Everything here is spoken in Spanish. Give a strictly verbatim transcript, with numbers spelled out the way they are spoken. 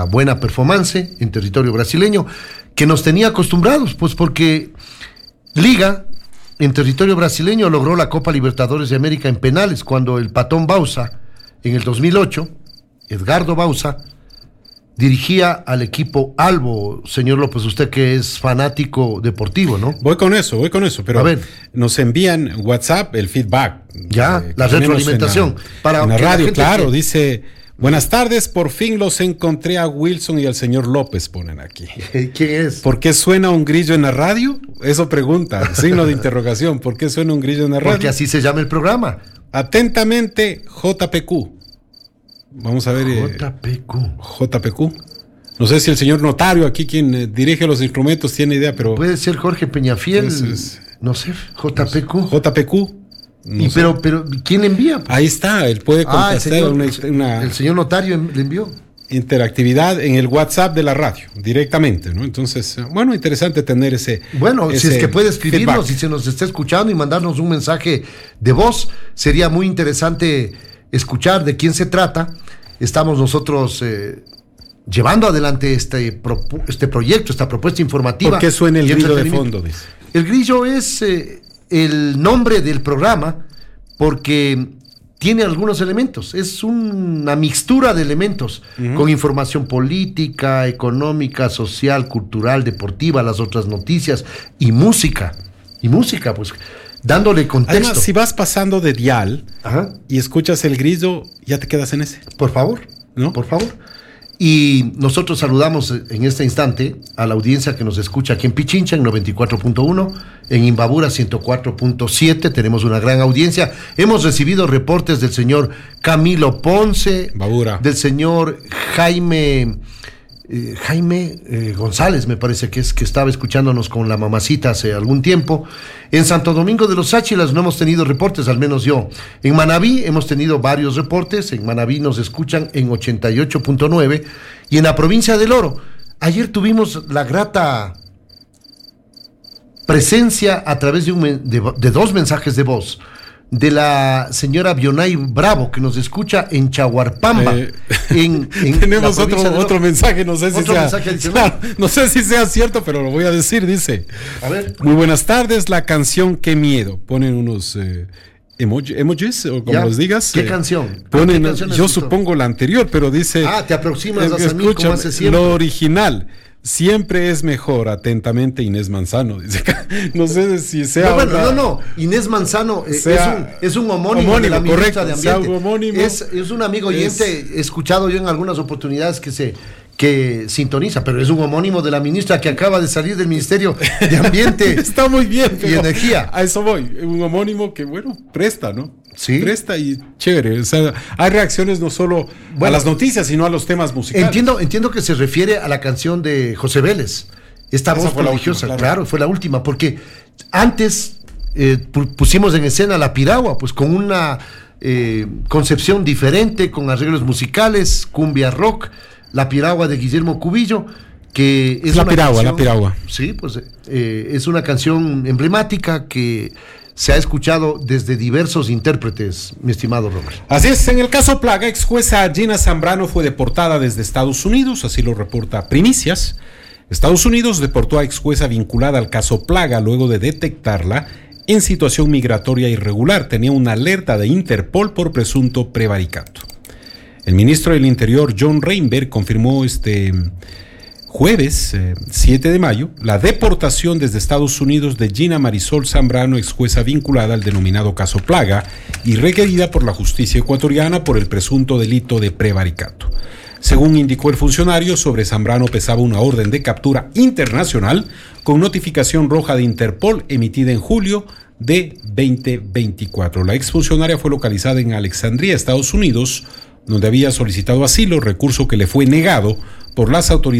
buena performance en territorio brasileño, que nos tenía acostumbrados, pues porque Liga en territorio brasileño logró la Copa Libertadores de América en penales, cuando el Patón Bausa, en el dos mil ocho, Edgardo Bausa, dirigía al equipo Albo. Señor López, usted que es fanático deportivo, ¿no? Voy con eso, voy con eso, pero a ver, nos envían WhatsApp el feedback. Ya, eh, la retroalimentación. En la, para en la radio, la claro, que... dice, buenas tardes, por fin los encontré a Wilson y al señor López, ponen aquí. ¿Quién es? ¿Por qué suena un grillo en la radio? Eso pregunta, signo de interrogación, ¿por qué suena un grillo en la radio? Porque así se llama el programa. Atentamente, J P Q. Vamos a ver. J P Q. J P Q. No sé si el señor notario aquí, quien eh, dirige los instrumentos, tiene idea, pero... Puede ser Jorge Peñafiel, Entonces, no sé, J P Q. J P Q. No y pero, pero, ¿quién le envía? Pues? Ahí está, él puede contestar. Ah, el señor, una, una el señor notario le envió. Interactividad en el WhatsApp de la radio, directamente, ¿no? Entonces, bueno, interesante tener ese... Bueno, ese si es que puede escribirnos, feedback. Si se nos está escuchando y mandarnos un mensaje de voz, sería muy interesante escuchar de quién se trata. Estamos nosotros eh, llevando adelante este, pro, este proyecto, esta propuesta informativa. ¿Por qué suena el grillo de fondo? Dice. El grillo es eh, el nombre del programa porque tiene algunos elementos. Es una mixtura de elementos uh-huh. con información política, económica, social, cultural, deportiva, las otras noticias y música. Y música, pues... dándole contexto. Además, si vas pasando de dial Ajá. y escuchas el grillo, ya te quedas en ese. Por favor, ¿no? Por favor. Y nosotros saludamos en este instante a la audiencia que nos escucha aquí en Pichincha en noventa y cuatro punto uno, en Imbabura ciento cuatro punto siete. Tenemos una gran audiencia. Hemos recibido reportes del señor Camilo Ponce, Babura. del señor Jaime... Eh, Jaime eh, González, me parece que es que estaba escuchándonos con la mamacita hace algún tiempo. En Santo Domingo de los Áchilas no hemos tenido reportes, al menos yo. En Manabí hemos tenido varios reportes. En Manabí nos escuchan en ochenta y ocho punto nueve. Y en la provincia del Oro, ayer tuvimos la grata presencia a través de, un, de, de dos mensajes de voz de la señora Bionay Bravo, que nos escucha en Chahuarpamba. Eh, en, en tenemos otro, otro mensaje, no sé si sea, claro, no sé si sea cierto, pero lo voy a decir, dice. A ver. Muy buenas tardes, la canción Qué Miedo. Ponen unos eh, emoji, emojis, o como ya, los digas. ¿Qué eh, canción? Ponen, ¿Qué canción yo supongo la anterior, pero dice... Ah, te aproximas eh, a mí como hace siempre. Lo original. Siempre es mejor, atentamente, Inés Manzano. Dice, no sé si sea. No, bueno, una, no, no. Inés Manzano eh, sea, es, un, es un homónimo, homónimo de la ministra de Ambiente. Sea un homónimo, es, es un amigo oyente, he escuchado yo en algunas oportunidades que se que sintoniza, pero es un homónimo de la ministra que acaba de salir del Ministerio de Ambiente. Está muy bien. Y Energía. A eso voy. Un homónimo que, bueno, presta, ¿no? Sí. Presta y chévere. O sea, hay reacciones no solo bueno, a las noticias, sino a los temas musicales. Entiendo, entiendo que se refiere a la canción de José Vélez. Esta Esa voz prodigiosa, última, claro. claro, fue la última, porque antes eh, pusimos en escena La Piragua, pues con una eh, concepción diferente, con arreglos musicales, cumbia rock, La Piragua de Guillermo Cubillo, que es La una Piragua, canción, La Piragua. Sí, pues eh, es una canción emblemática que se ha escuchado desde diversos intérpretes, mi estimado Robert. Así es, en el caso Plaga, ex jueza Gina Zambrano fue deportada desde Estados Unidos, así lo reporta Primicias. Estados Unidos deportó a ex jueza vinculada al caso Plaga luego de detectarla en situación migratoria irregular. Tenía una alerta de Interpol por presunto prevaricato. El ministro del Interior, John Reinberg, confirmó este jueves eh, siete de mayo la deportación desde Estados Unidos de Gina Marisol Zambrano, ex jueza vinculada al denominado caso Plaga y requerida por la justicia ecuatoriana por el presunto delito de prevaricato. Según indicó el funcionario, sobre Zambrano pesaba una orden de captura internacional con notificación roja de Interpol emitida en julio de veinte veinticuatro. La exfuncionaria fue localizada en Alexandria, Estados Unidos, donde había solicitado asilo, recurso que le fue negado por las autoridades